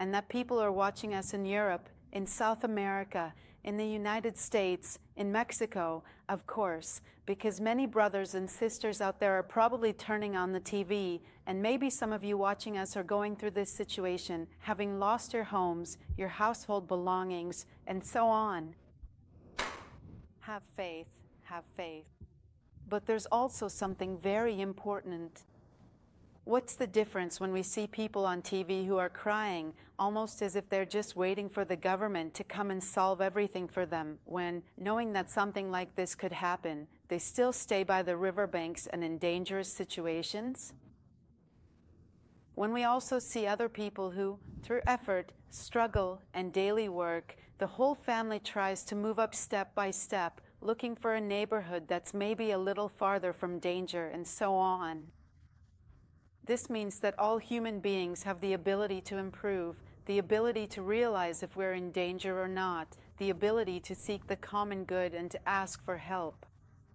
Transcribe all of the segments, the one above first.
and that people are watching us in Europe, in South America, in the United States, in Mexico, of course, because many brothers and sisters out there are probably turning on the TV, and maybe some of you watching us are going through this situation, having lost your homes, your household belongings, and so on. Have faith, have faith. But there's also something very important. What's the difference when we see people on TV who are crying, almost as if they're just waiting for the government to come and solve everything for them, when, knowing that something like this could happen, they still stay by the riverbanks and in dangerous situations? When we also see other people who, through effort, struggle, and daily work, the whole family tries to move up step by step, looking for a neighborhood that's maybe a little farther from danger, and so on. This means that all human beings have the ability to improve, the ability to realize if we're in danger or not, the ability to seek the common good and to ask for help.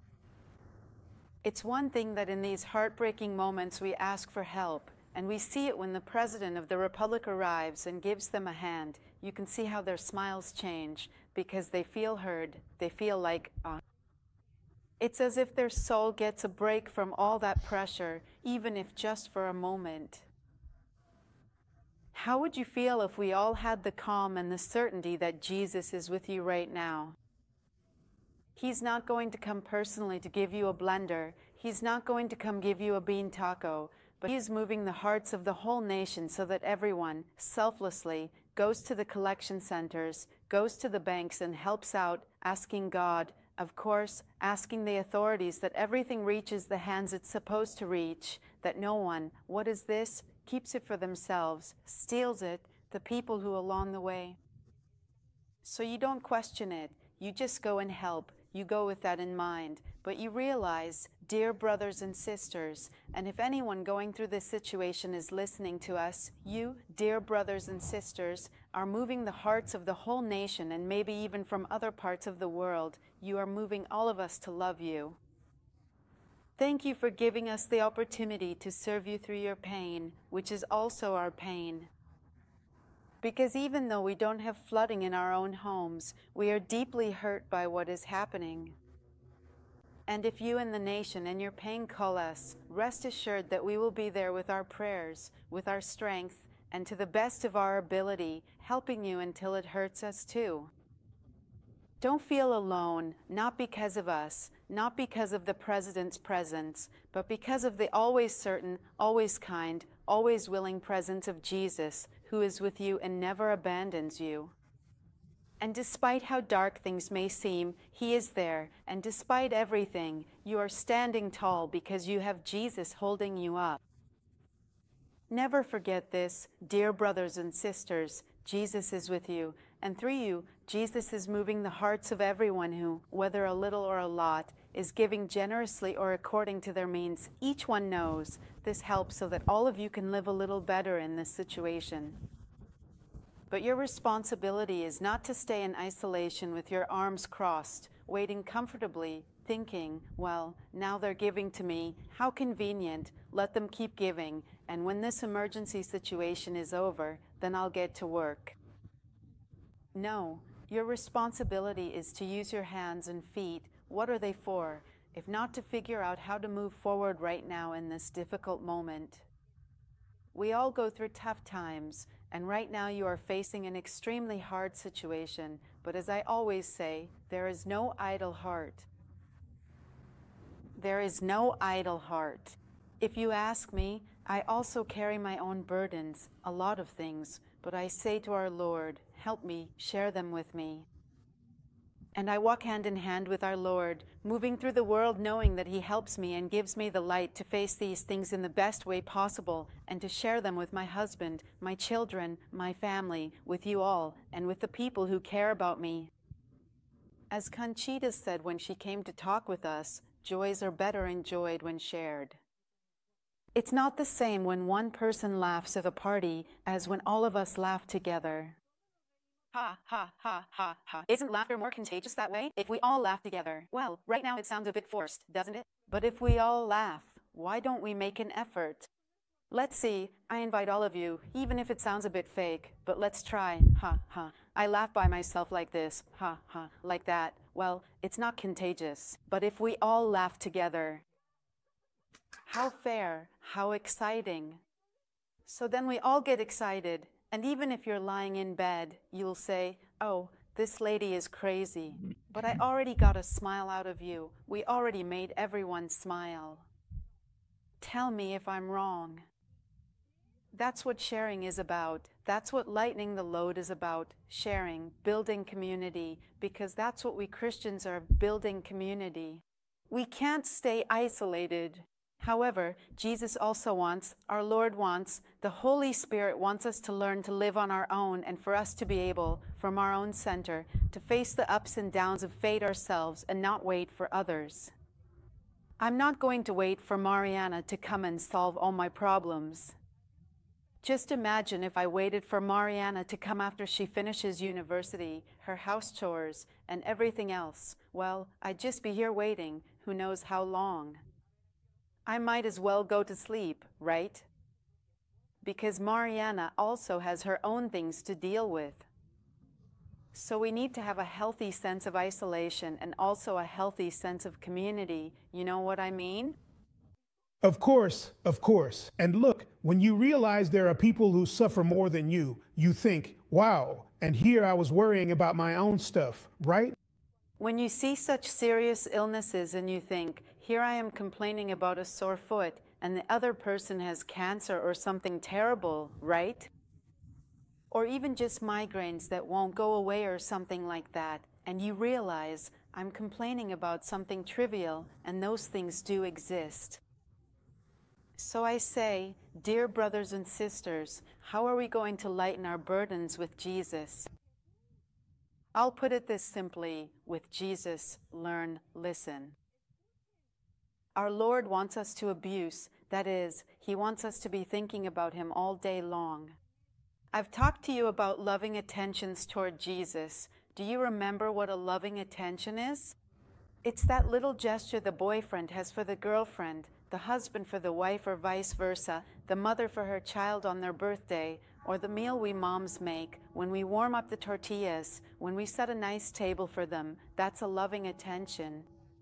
It's one thing that in these heartbreaking moments we ask for help, and we see it when the President of the Republic arrives and gives them a hand. You can see how their smiles change because they feel heard, they feel like, It's as if their soul gets a break from all that pressure, even if just for a moment. How would you feel if we all had the calm and the certainty that Jesus is with you right now? He's not going to come personally to give you a blender. He's not going to come give you a bean taco, but He is moving the hearts of the whole nation so that everyone, selflessly, goes to the collection centers, goes to the banks and helps out, asking God, of course, asking the authorities that everything reaches the hands it's supposed to reach, that no one, what is this, keeps it for themselves, steals it, the people who along the way. So you don't question it, you just go and help, you go with that in mind, but you realize, dear brothers and sisters, and if anyone going through this situation is listening to us, you, dear brothers and sisters, are moving the hearts of the whole nation and maybe even from other parts of the world. You are moving all of us to love you. Thank you for giving us the opportunity to serve you through your pain, which is also our pain. Because even though we don't have flooding in our own homes, we are deeply hurt by what is happening. And if you and the nation and your pain call us, rest assured that we will be there with our prayers, with our strength, and to the best of our ability, helping you until it hurts us too. Don't feel alone, not because of us, not because of the President's presence, but because of the always certain, always kind, always willing presence of Jesus, who is with you and never abandons you. And despite how dark things may seem, He is there, and despite everything, you are standing tall because you have Jesus holding you up. Never forget this, dear brothers and sisters, Jesus is with you, and through you, Jesus is moving the hearts of everyone who, whether a little or a lot, is giving generously or according to their means. Each one knows this helps so that all of you can live a little better in this situation. But your responsibility is not to stay in isolation with your arms crossed, waiting comfortably, thinking, well, now they're giving to me, how convenient, let them keep giving, and when this emergency situation is over, then I'll get to work. No, your responsibility is to use your hands and feet. What are they for, if not to figure out how to move forward right now in this difficult moment? We all go through tough times, and right now you are facing an extremely hard situation, but as I always say, there is no idle heart. There is no idle heart. If you ask me, I also carry my own burdens, a lot of things, but I say to our Lord, help me, share them with me. And I walk hand in hand with our Lord, moving through the world knowing that He helps me and gives me the light to face these things in the best way possible and to share them with my husband, my children, my family, with you all, and with the people who care about me. As Conchita said when she came to talk with us, joys are better enjoyed when shared. It's not the same when one person laughs at a party as when all of us laugh together. Ha, ha, ha, ha, ha. Isn't laughter more contagious that way? If we all laugh together. Well, right now it sounds a bit forced, doesn't it? But if we all laugh, why don't we make an effort? Let's see, I invite all of you, even if it sounds a bit fake, but let's try. Ha ha. I laugh by myself like this. Ha ha. Like that. Well, it's not contagious. But if we all laugh together, how fair, how exciting. So then we all get excited, and even if you're lying in bed, you'll say, oh, this lady is crazy. But I already got a smile out of you. We already made everyone smile. Tell me if I'm wrong. That's what sharing is about. That's what lightening the load is about. Sharing, building community, because that's what we Christians are, building community. We can't stay isolated. However, Jesus also wants, our Lord wants, the Holy Spirit wants us to learn to live on our own and for us to be able, from our own center, to face the ups and downs of fate ourselves and not wait for others. I'm not going to wait for Mariana to come and solve all my problems. Just imagine if I waited for Mariana to come after she finishes university, her house chores, and everything else. Well, I'd just be here waiting, who knows how long. I might as well go to sleep, right? Because Mariana also has her own things to deal with. So we need to have a healthy sense of isolation and also a healthy sense of community. You know what I mean? Of course, of course. And look, when you realize there are people who suffer more than you think, wow, and here I was worrying about my own stuff, right? When you see such serious illnesses and you think, here I am complaining about a sore foot, and the other person has cancer or something terrible, right? Or even just migraines that won't go away or something like that, and you realize, I'm complaining about something trivial, and those things do exist. So I say, dear brothers and sisters, how are we going to lighten our burdens with Jesus? I'll put it this simply, with Jesus, learn, listen. Our Lord wants us to abuse, that is, He wants us to be thinking about Him all day long. I've talked to you about loving attentions toward Jesus. Do you remember what a loving attention is? It's that little gesture the boyfriend has for the girlfriend, the husband for the wife or vice versa, the mother for her child on their birthday, or the meal we moms make, when we warm up the tortillas, when we set a nice table for them. That's a loving attention.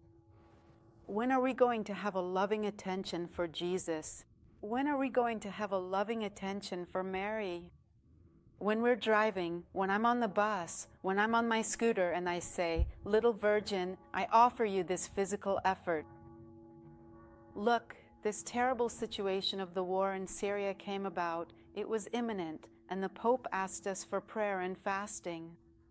When are we going to have a loving attention for Jesus? When are we going to have a loving attention for Mary? When we're driving, when I'm on the bus, when I'm on my scooter and I say, little virgin, I offer you this physical effort. Look, this terrible situation of the war in Syria came about. It was imminent, and the Pope asked us for prayer and fasting.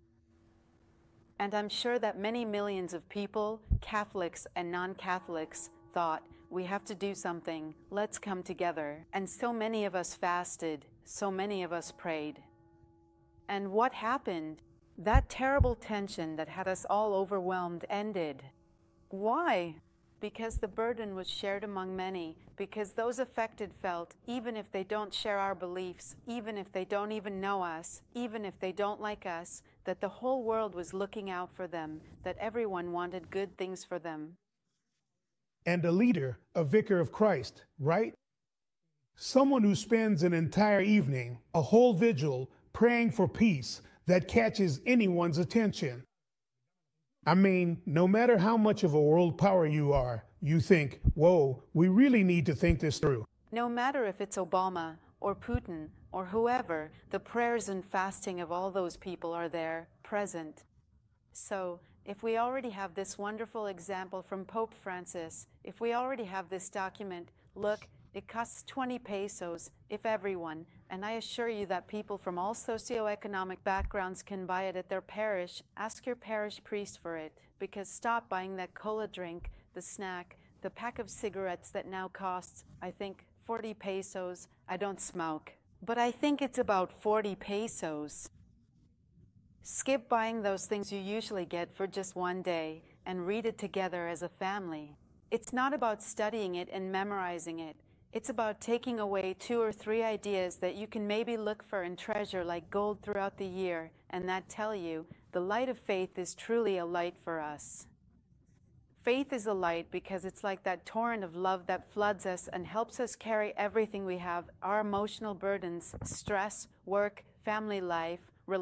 And I'm sure that many millions of people, Catholics and non-Catholics, thought, we have to do something, let's come together. And so many of us fasted, so many of us prayed. And what happened? That terrible tension that had us all overwhelmed ended. Why? Because the burden was shared among many, because those affected felt, even if they don't share our beliefs, even if they don't even know us, even if they don't like us, that the whole world was looking out for them, that everyone wanted good things for them. And a leader, a vicar of Christ, right? Someone who spends an entire evening, a whole vigil, praying for peace that catches anyone's attention. I mean, no matter how much of a world power you are, you think, whoa, we really need to think this through. No matter if it's Obama or Putin or whoever, the prayers and fasting of all those people are there, present. So, if we already have this wonderful example from Pope Francis, if we already have this document, look, it costs 20 pesos if everyone, and I assure you that people from all socioeconomic backgrounds can buy it at their parish. Ask your parish priest for it, because stop buying that cola drink, the snack, the pack of cigarettes that now costs, I think, 40 pesos. I don't smoke, but I think it's about 40 pesos. Skip buying those things you usually get for just one day and read it together as a family. It's not about studying it and memorizing it. It's about taking away 2 or 3 ideas that you can maybe look for and treasure like gold throughout the year, and that tell you the light of faith is truly a light for us. Faith is a light because it's like that torrent of love that floods us and helps us carry everything we have, our emotional burdens, stress, work, family life,